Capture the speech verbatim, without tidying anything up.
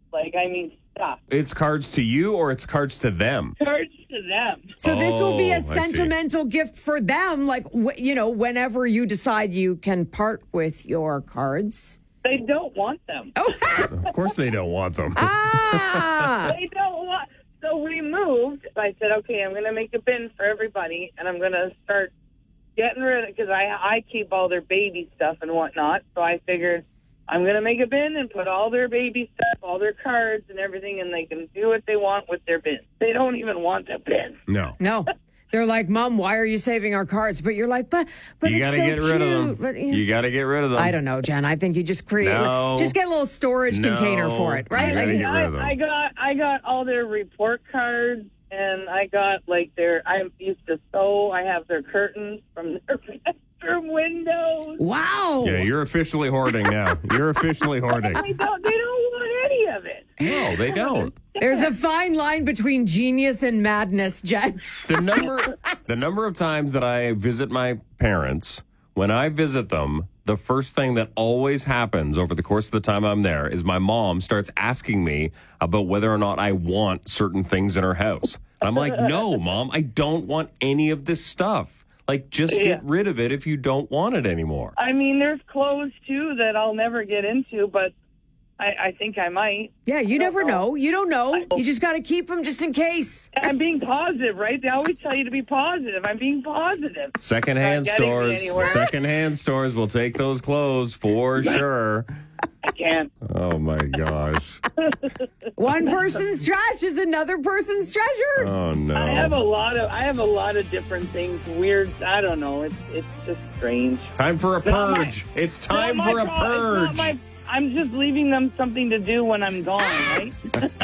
Like, I mean, stuff. It's cards to you or it's cards to them? Cards to them. So this will be Oh, I a see. sentimental gift for them, like, wh- you know, whenever you decide you can part with your cards. They don't want them. Oh, Of course they don't want them. ah! They don't want. So we moved. I said, okay, I'm going to make a bin for everybody, and I'm going to start getting rid of, because I, I keep all their baby stuff and whatnot. So I figured I'm going to make a bin and put all their baby stuff, all their cards and everything, and they can do what they want with their bin. They don't even want the bin. No. No. They're like, Mom, why are you saving our cards? But you're like, but but You it's got to so get rid cute. of them. But, yeah. You got to get rid of them. I don't know, Jen. I think you just create, No. just get a little storage No. container for it, right? You Like, gotta get rid of them. I, I got I got all their report cards, and I got like their. I used to sew. I have their curtains from their bedroom windows. wow. Yeah, you're officially hoarding now. You're officially hoarding. They don't. They don't want any of it. No, they don't. There's a fine line between genius and madness, Jen. The number the number of times that I visit my parents, when I visit them, the first thing that always happens over the course of the time I'm there is my mom starts asking me about whether or not I want certain things in her house. And I'm like, no, Mom, I don't want any of this stuff. Like, just Yeah. get rid of it if you don't want it anymore. I mean, there's clothes too that I'll never get into, but I, I think I might. Yeah, you never know. You don't know. You just got to keep them just in case. I'm being positive, right? They always tell you to be positive. I'm being positive. Secondhand Not getting me stores, anywhere. secondhand stores will take those clothes for sure. I can't. Oh my gosh. One person's trash is another person's treasure. Oh no. I have a lot of I have a lot of different things. Weird. I don't know. It's it's just strange. Time for a Not my- purge. It's time Not my for a fault. It's not purge. my- I'm just leaving them something to do when I'm gone, right?